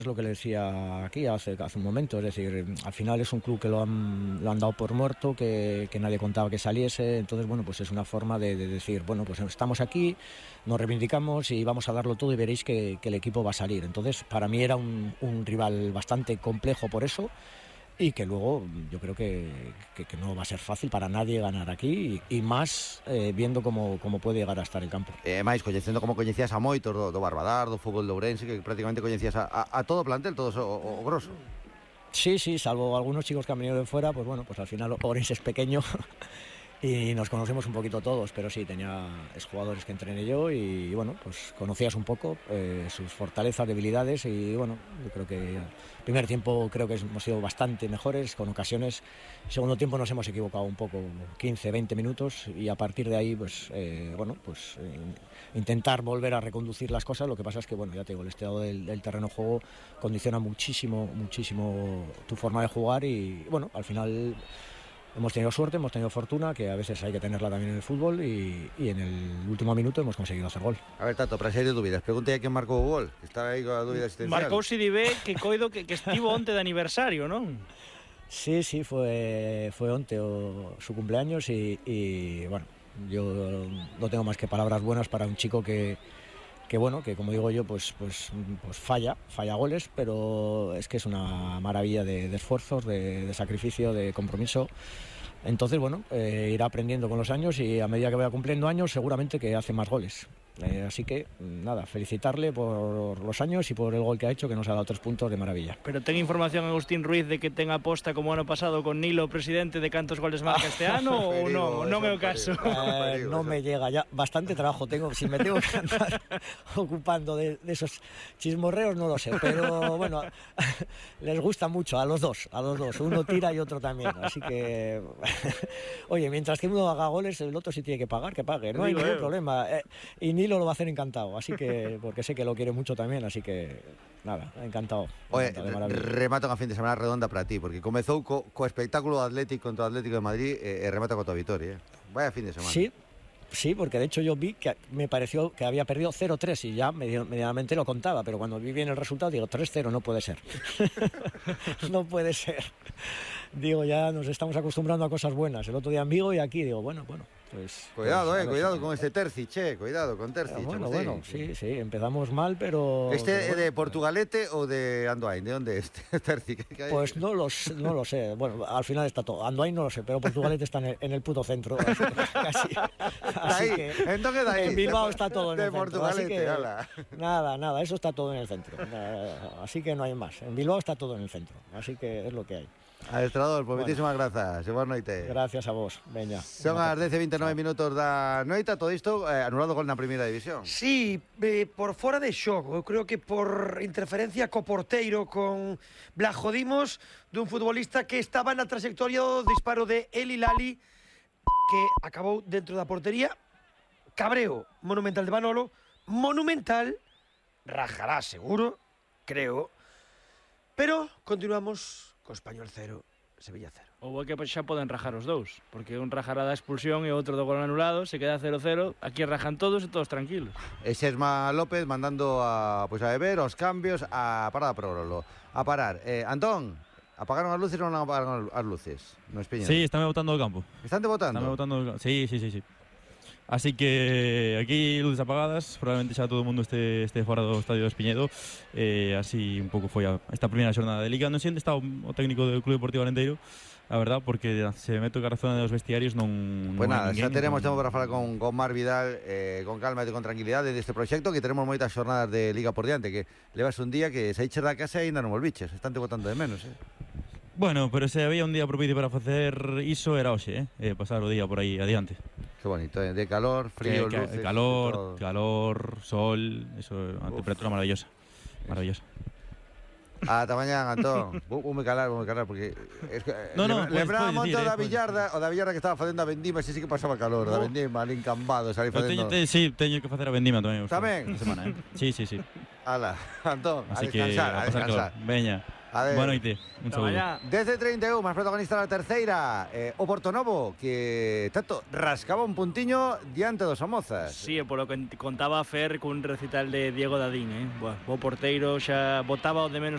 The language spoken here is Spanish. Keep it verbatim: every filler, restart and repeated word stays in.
Es lo que le decía aquí hace, hace un momento, es decir, al final es un club que lo han, lo han dado por muerto, que, que nadie contaba que saliese, entonces bueno, pues es una forma de, de decir, bueno, pues estamos aquí, nos reivindicamos y vamos a darlo todo y veréis que, que el equipo va a salir. Entonces para mí era un, un rival bastante complejo por eso, y que luego yo creo que, que, que no va a ser fácil para nadie ganar aquí, y, y más eh, viendo cómo, cómo puede llegar a estar el campo. E máis, coñecendo como coñecías a moitos do, do Barbadar, do fútbol de Ourense, que prácticamente coñecías a, a, a todo o plantel, todos o, o grosso. Sí, sí, salvo algunos chicos que han venido de fuera, pues bueno, pues al final Ourense es pequeño y nos conocemos un poquito todos, pero sí, tenía exjugadores que entrené yo y bueno, pues conocías un poco eh, sus fortalezas, debilidades, y bueno, yo creo que el primer tiempo creo que hemos sido bastante mejores, con ocasiones. Segundo tiempo nos hemos equivocado un poco, quince, veinte minutos, y a partir de ahí pues eh, bueno, pues eh, intentar volver a reconducir las cosas. Lo que pasa es que bueno, ya te digo, el estado del, del terreno de juego condiciona muchísimo, muchísimo tu forma de jugar, y bueno, al final hemos tenido suerte, hemos tenido fortuna, que a veces hay que tenerla también en el fútbol, y, y en el último minuto hemos conseguido hacer gol. A ver, Tato, para sair de dúbidas, pregunte a quen marcou o gol, que estaba aí con a dúbida existencial. Marcou Sidibé, que coido que, que estivo onte de aniversario, non? Sí, sí, fue, fue onte o, su cumpleaños, y, y bueno, yo no tengo más que palabras buenas para un chico que que bueno, que como digo yo, pues, pues, pues falla, falla goles, pero es que es una maravilla de, de esfuerzos, de, de sacrificio, de compromiso. Entonces, bueno, eh, irá aprendiendo con los años, y a medida que vaya cumpliendo años seguramente que hace más goles. Eh, así que, nada, felicitarle por los años y por el gol que ha hecho, que nos ha dado tres puntos de maravilla. Pero ten información Agustín Ruiz de que ten aposta como ano pasado con Nilo, presidente, de cantos goles marca este ano ou non? Non é o caso. Eh, no me llega ya, bastante trabajo tengo, si me tengo que andar ocupando de, de esos chismorreos no lo sé, pero bueno, les gusta mucho a los dos, a los dos, uno tira y otro también, así que oye, mientras que uno haga goles, el otro si tiene que pagar, que pague, no hay ningún problema, eh, y Nilo lo va a hacer encantado, así que, porque sé que lo quiere mucho también, así que nada, encantado. Oye, encantado, remata unha fin de semana redonda para ti, porque comezou co, co espectáculo Atlético contra o Atlético de Madrid e, e remata coa tua vitoria. Vaya fin de semana. Sí. Sí, porque de hecho yo vi que me pareció que había perdido cero tres y ya medianamente lo contaba, pero cuando vi bien el resultado digo tres cero, no puede ser. No puede ser. Digo, ya nos estamos acostumbrando a cosas buenas. El otro día en Vigo y aquí digo, bueno, bueno. Pues, cuidado, pues, eh, cuidado con este Terci, che, cuidado con Terci. Pero bueno, bueno, sí, sí, empezamos mal, pero... ¿Este pero bueno, de Portugalete o de Andoain? ¿De dónde es este Terci? Pues no lo, no lo sé, bueno, al final está todo. Andoain no lo sé, pero Portugalete está en el, en el puto centro. Así, casi. Así ahí, que entonces de ahí. En Bilbao de, está todo en de el centro. Portugalete, así que, ala. Nada, nada, eso está todo en el centro. Así que no hay más. En Bilbao está todo en el centro, así que es lo que hay. Adestrador, pues moitísimas bueno, grazas. Boa noite. Gracias a vos. Veña. Son as dez e vinte e nove minutos da noite. Todo isto eh, anulado gol na primeira división. Sí, eh, por fora de xogo. Eu creo que por interferencia co porteiro, con Blajodimos, dun futbolista que estaba na trayectoria do disparo de Eli Lali, que acabou dentro da portería. Cabreo monumental de Manolo. Monumental. Rajará seguro, creo. Pero continuamos co Español cero, Sevilla cero. Ou é que xa poden rajar os dous, porque un rajará da expulsión e outro do gol anulado, se queda cero cero, aquí rajan todos e todos tranquilos. E Xesma López mandando a, pues a beber os cambios a parada pro Grolo. A parar. Eh, Antón, apagaron as luces ou non apagaron as luces? No Espiñedo. Sí, están botando o campo. Están botando? Están botando o campo. Sí, sí, sí, sí. Así que aquí luces apagadas, probablemente xa todo o mundo este, este fora do estadio do Espiñedo, eh, así un pouco foi a, esta primeira xornada de Liga. Non sei onde está o, o técnico do Club Deportivo Arenteiro, a verdad, porque se meto que a zona dos vestiarios non, Pues non nada, hai ninguén, xa teremos non... tempo para falar con, con Mar Vidal eh, con calma e con tranquilidade deste proxecto, que teremos moitas xornadas de Liga por diante, que levas un día que saíches da casa e ainda non volviches, están te botando de menos, eh. Bueno, pero se había un día propicio para facer iso era hoxe, eh? eh pasar o día por aí adiante. Qué bonito, eh? De calor, frío, que, que, luces, calor, todo. calor, sol, eso, una Uf. temperatura maravillosa, maravillosa. Ata mañán, Antón. Vou me calar, vou me calar, porque es que, no, no, lembraba un monte decir, da eh, Villarda, o da Villarda que estaba facendo a vendima, ese sí que pasaba calor, oh. da vendima, ali encambado, salí facendo. Teño, te, sí, teño que facer a vendima tamén. Tamén? Esta semana, eh? Sí, sí, sí. Ala, Antón, así a descansar, que, a, a descansar. Veña. Boa noite, un saúdo. Desde treinta e un, máis protagonista da terceira, eh, o Portonovo, que tanto rascaba un puntiño diante dos Somozas. Sí, por lo que contaba Fer cun recital de Diego Dadín, eh? Bo porteiro, xa botaba o de menos